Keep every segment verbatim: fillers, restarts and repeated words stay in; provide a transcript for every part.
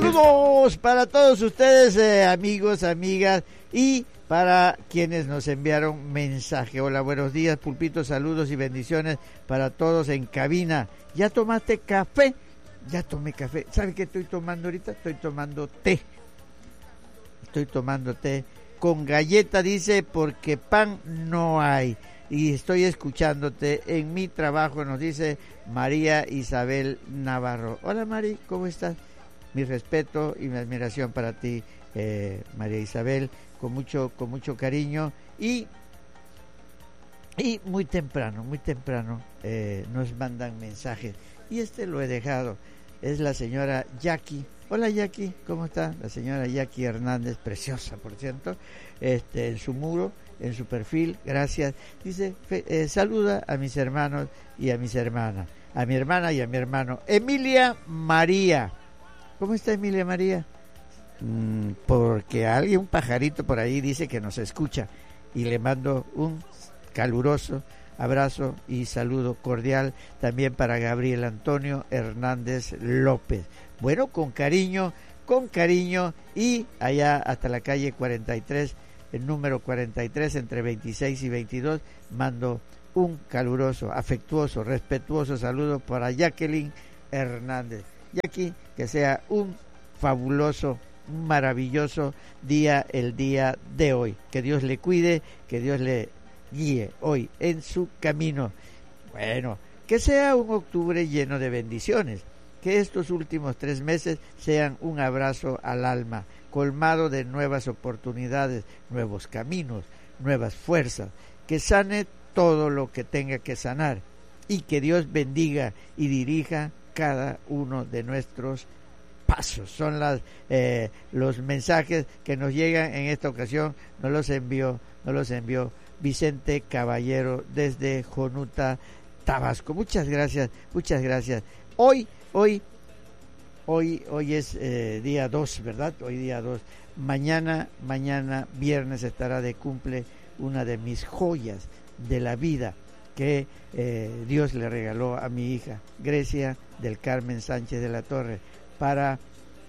Saludos para todos ustedes, eh, amigos, amigas, y para quienes nos enviaron mensaje. Hola, buenos días, Pulpito, saludos y bendiciones para todos en cabina. ¿Ya tomaste café? Ya tomé café. ¿Sabe qué estoy tomando ahorita? Estoy tomando té. Estoy tomando té con galleta, dice, porque pan no hay. Y estoy escuchándote en mi trabajo, nos dice María Isabel Navarro. Hola, Mari, ¿cómo estás? Mi respeto y mi admiración para ti, eh, María Isabel, con mucho, con mucho cariño. Y, y muy temprano, muy temprano eh, nos mandan mensajes. Y este lo he dejado. Es la señora Jackie. Hola, Jackie, ¿cómo está? La señora Jackie Hernández, preciosa, por cierto, este, en su muro, en su perfil, gracias. Dice, fe, eh, saluda a mis hermanos y a mis hermanas, a mi hermana y a mi hermano. Emilia María. ¿Cómo está Emilia María? Mm, porque alguien, un pajarito por ahí dice que nos escucha, y le mando un caluroso abrazo y saludo cordial también para Gabriel Antonio Hernández López. Bueno, con cariño, con cariño, y allá hasta la calle cuarenta y tres, el número cuarenta y tres, entre veintiséis y veintidós, mando un caluroso, afectuoso, respetuoso saludo para Jacqueline Hernández. Jackie, que sea un fabuloso, un maravilloso día el día de hoy. Que Dios le cuide, que Dios le guíe hoy en su camino. Bueno, que sea un octubre lleno de bendiciones. Que estos últimos tres meses sean un abrazo al alma, colmado de nuevas oportunidades, nuevos caminos, nuevas fuerzas. Que sane todo lo que tenga que sanar, y que Dios bendiga y dirija cada uno de nuestros pasos. Son las eh, los mensajes que nos llegan en esta ocasión. Nos los envió, nos los envió Vicente Caballero desde Jonuta, Tabasco. Muchas gracias, muchas gracias. Hoy, hoy, hoy, hoy es eh, día dos, ¿verdad? Hoy día dos. Mañana, mañana, viernes, estará de cumple una de mis joyas de la vida que eh, Dios le regaló a mi hija, Grecia del Carmen Sánchez de la Torre, para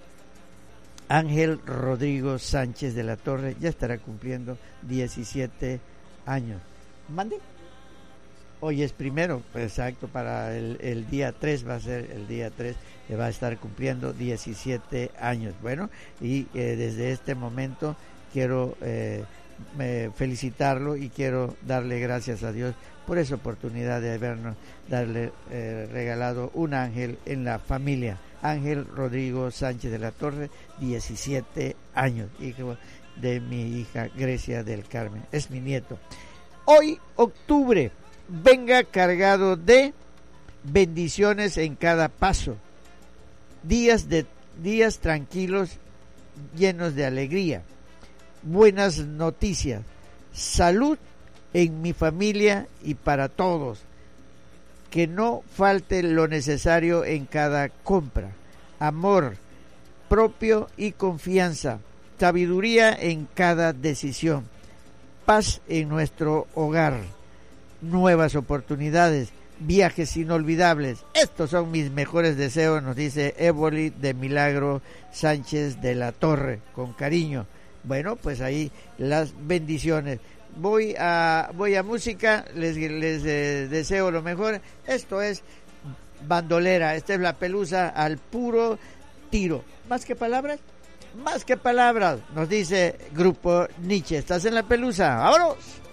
Ángel Rodrigo Sánchez de la Torre. Ya estará cumpliendo diecisiete años. ¿Mande? Hoy es primero, exacto, para el, el día tres, va a ser el día tres, le va a estar cumpliendo diecisiete años. Bueno, y eh, desde este momento quiero eh, eh, felicitarlo y quiero darle gracias a Dios por esa oportunidad de habernos darle eh, regalado un ángel en la familia. Ángel Rodrigo Sánchez de la Torre, diecisiete años, hijo de mi hija Grecia del Carmen, es mi nieto. Hoy, octubre, venga cargado de bendiciones en cada paso, días de días tranquilos, llenos de alegría, buenas noticias, salud en mi familia y para todos, que no falte lo necesario en cada compra, amor propio y confianza, sabiduría en cada decisión, paz en nuestro hogar, nuevas oportunidades, viajes inolvidables. Estos son mis mejores deseos, nos dice Évoli de Milagro Sánchez de la Torre, con cariño. Bueno, pues ahí las bendiciones. Voy a voy a música, les, les eh, deseo lo mejor. Esto es bandolera, esta es La Pelusa al puro tiro. ¿Más que palabras? Más que palabras, nos dice Grupo Nietzsche. ¿Estás en La Pelusa? ¡Vámonos!